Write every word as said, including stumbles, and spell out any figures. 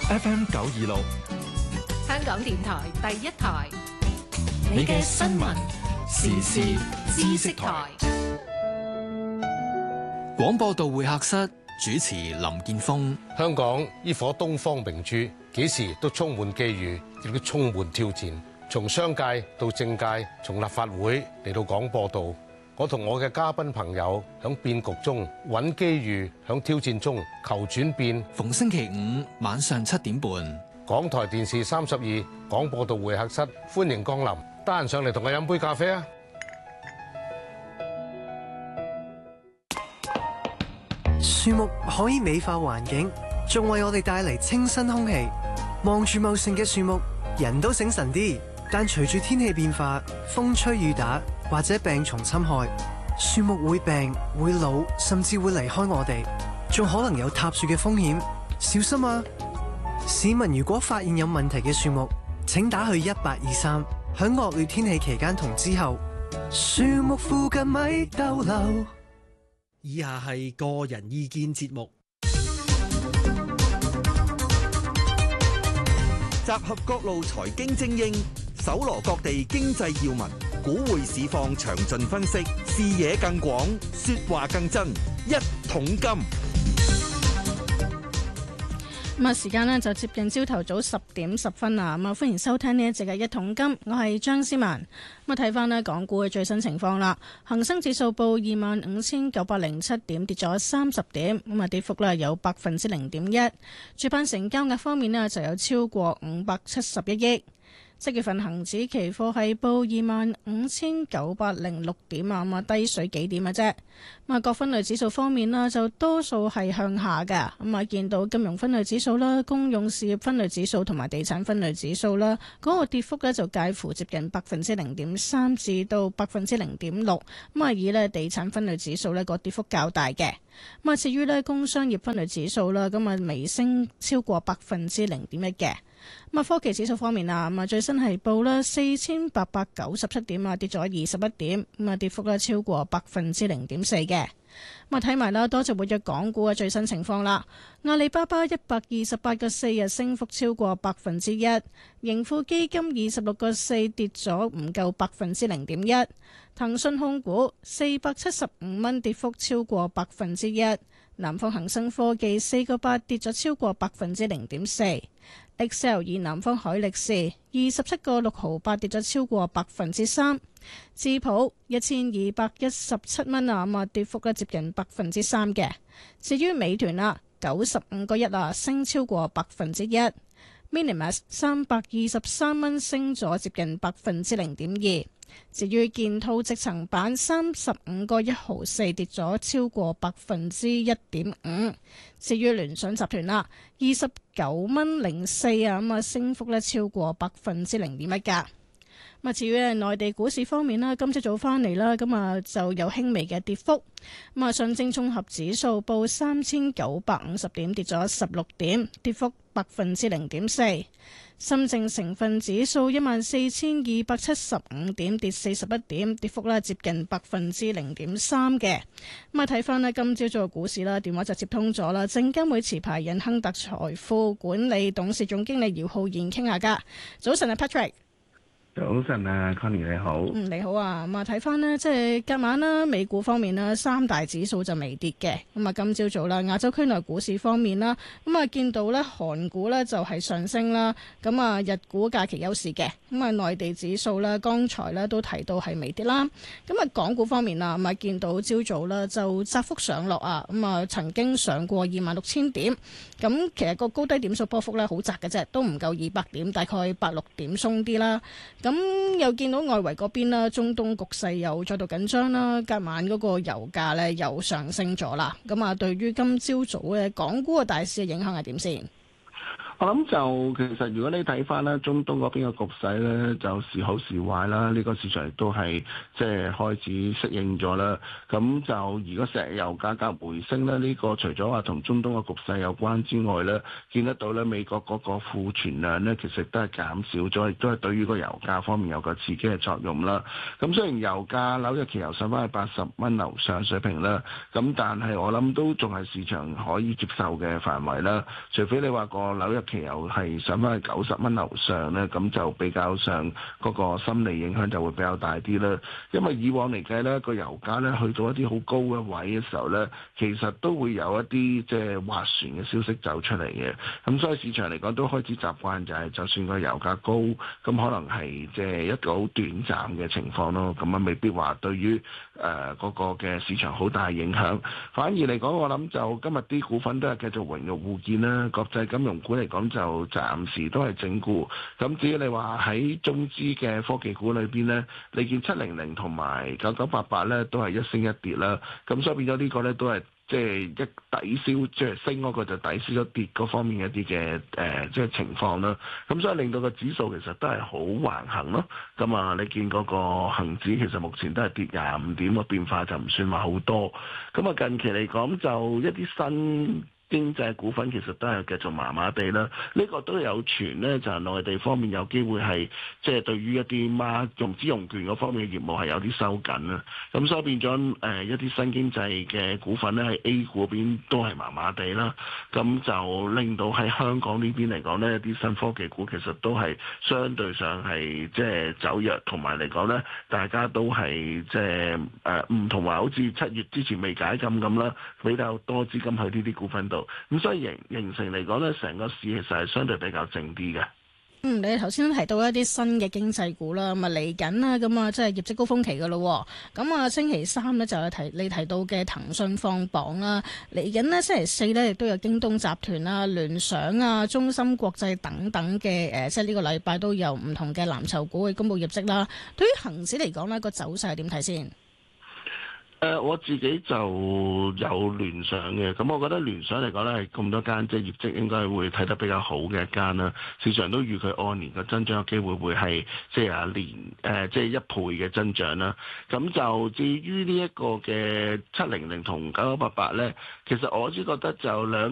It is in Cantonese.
F M 九二六， 香港電台第一台， 你嘅新聞時事知識台。廣播道會客室主持林健鋒。 香港呢顆東方明珠，幾時都充滿機遇，亦都充滿挑戰。從商界到政界，從立法會嚟到廣播道，我同我嘅嘉賓朋友響變局中揾機遇，響挑戰中求轉變。 逢星期五晚上七點半， 港台電視三十二廣播道會客室，歡迎光臨。得閒上嚟同我飲杯咖啡啊！ 樹木可以美化環境，仲為我哋帶嚟清新空氣。望住茂盛嘅樹木，人都醒神啲。但隨住天氣變化，風吹雨打或者病蟲侵害，樹木會病、會老，甚至會離開我哋，仲可能有塌樹嘅風險。小心啊！市民如果發現有問題嘅樹木，請打去一八二三。喺惡劣天氣期間同之後，樹木附近咪逗留。 以下係個人意見節目，集合各路財經精英，搜羅各地經濟要聞，股匯市況詳盡分析，視野更廣，說話更真。一桶金。 咁啊，時間呢就接近朝頭早十點十分啦。咁啊，歡迎收聽呢一節嘅一桶金，我係張思文。咁啊，睇翻呢港股嘅最新情況啦。恒生指數報二萬五千九百零七點，跌咗三十點，咁啊，跌幅呢有百分之零點一。主板成交額方面呢就有超過五百七十一億。即月份恒指期貨係報二萬五千九百零六點啊，咁啊低水幾點嘅啫。咁啊，各分類指數方面啦，就多數係向下嘅。咁啊，見到金融分類指數啦、公用事業分類指數同埋地產分類指數啦，嗰個跌幅咧就介乎接近百分之零點三至到百分之零點六。咁啊，以咧地產分類指數咧個跌幅較大嘅。咁啊，至於咧工商業分類指數啦，咁啊微升超過百分之零點一嘅。咁啊，科技指數方面啊，咁啊最新係報啦四千八百九十七點啊，跌咗二十一點，咁啊跌幅咧超過百分之零點四嘅。咁啊睇埋啦，多隻活躍港股嘅最新情況啦。阿里巴巴一百二十八個四日升幅超過百分之一，盈富基金二十六個四跌咗唔夠百分之零點一，騰訊控股四百七十五蚊跌幅超過百分之一，南方恒生科技四個八跌咗超過百分之零點四。Excel 以南方海力士二十七個六毫八跌咗超過百分之三，智普一千二百一十七蚊啊，咁啊跌幅咧接近百分之三嘅。至於美團啊，九十五個一啊升超過百分之一 ，Minimax 三百二十三蚊升咗接近百分之零點二。至於建滔積層板三十五個一毫四跌咗超過百分之一點五。至於聯想集團啦，二十九蚊零四啊，咁啊升幅咧超過百分之零點一噶。咁啊，至於係內地股市方面啦，今朝早翻嚟啦，咁啊就有輕微嘅跌幅。咁啊，上證綜合指數報三千九百五十點，跌咗十六點，跌幅百分之零點四。深證成分指數一萬四千二百七十五點，跌四十一點，跌幅咧接近百分之零點三嘅。咁啊，睇翻咧今朝早嘅股市啦，電話就接通咗啦，證監會持牌人亨特財富管理董事總經理姚浩然傾下㗎。早晨啊 Patrick。 早晨啊 Connie 你好。 嗯，你好啊。咁啊，睇翻呢，即係今晚啦，美股方面啦，三大指數就微跌嘅。咁啊，今朝早啦，亞洲區內股市方面啦，咁啊，見到咧韓股咧就係上升啦。咁啊，日股假期休市嘅。咁啊，內地指數咧，剛才咧都提到係微跌啦。咁啊，港股方面啊，咁啊，見到朝早啦就窄幅上落啊。咁啊，曾經上過二萬六千點。咁其實個高低點數波幅咧好窄嘅啫，都唔夠二百點，大概百六點鬆啲啦。咁又見到外圍嗰邊啦，中東局勢又再度緊張啦，隔晚嗰個油價咧又上升咗啦。咁啊，對於今朝早嘅港股嘅大市嘅影響係點先？ 我諗就其實如果你睇翻咧中東嗰邊嘅局勢咧，就時好時壞啦。呢、這個市場亦都係即係開始適應咗啦。咁就如果石油價格回升咧，呢、這個除咗話同中東嘅局勢有關之外咧，見得到咧美國嗰個庫存量咧，其實都係減少咗，亦都係對於個油價方面有個刺激嘅作用啦。咁雖然油價紐約期油上翻去八十蚊樓上水平啦，咁但係我諗都仲係市場可以接受嘅範圍啦。除非你話個紐約期油係上翻去九十蚊樓上咧，咁就比較上嗰個心理影響就會比較大啲啦。因為以往嚟計咧，個油價咧去到一啲好高嘅位嘅時候咧，其實都會有一啲即係斡旋嘅消息走出嚟嘅。咁所以市場嚟講都開始習慣就係，就算個油價高，咁可能係即係一個好短暫嘅情況咯。咁啊未必話對於誒嗰個嘅市場好大影響。反而嚟講，我諗就今日啲股份都係繼續榮辱互見啦。國際金融股嚟講就暫時都係整固。咁至於你話喺中資嘅科技股裏邊咧，你見七零零同埋九九八八咧都係一升一跌啦。咁所以變咗呢個咧都係即係一抵消，即係升嗰個就抵消咗跌嗰方面一啲嘅誒即係情況啦。咁所以令到個指數其實都係好橫行咯。咁啊，你見嗰個恆指其實目前都係跌廿五點，個變化就唔算話好多。咁啊，近期嚟講就一啲新經濟股份其實都係繼續麻麻地啦，呢個都有傳呢，就係內地方面有機會係即係對於一啲孖融資融券嗰方面嘅業務係有啲收緊啦，咁所以變咗誒一啲新經濟嘅股份呢，喺 A 股嗰邊都係麻麻地啦，咁就令到喺香港呢邊嚟講呢，一啲新科技股其實都係相對上係即係走弱，同埋嚟講呢，大家都係即係誒唔同話好似七月之前未解禁咁啦，比較多資金去呢啲股份度。咁所以形形成嚟講咧，成個市其實係相對比較靜啲嘅。 嗯，你頭先提到一啲新嘅經濟股啦，咁啊嚟緊啦，咁啊即係業績高峰期噶咯。咁啊星期三咧就有提你提到嘅騰訊放榜啦，嚟緊呢，星期四咧亦都有京東集團啦、聯想啊、中芯國際等等嘅誒，即係呢個禮拜都有唔同嘅藍籌股去公布業績啦。對於恒指嚟講呢，個走勢係點睇先？ 誒、呃、我自己就有聯想嘅，咁我覺得聯想嚟講咧係咁多間即係業績應該會睇得比較好嘅一間啦。市場都預佢按年嘅增長嘅機會會係即係一年誒即係一倍嘅增長啦。咁就至於呢一個嘅七零零同九九八八咧，其實我只覺得就兩